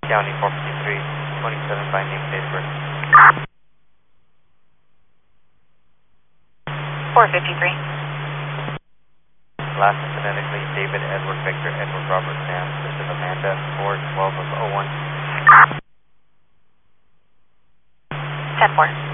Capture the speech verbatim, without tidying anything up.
County four fifty-three, twenty-seven by name, date of birth. four fifty-three. Last and phonetically, David Edward Victor Edward Robert Sam, this is Amanda, four twelve of oh one. ten four.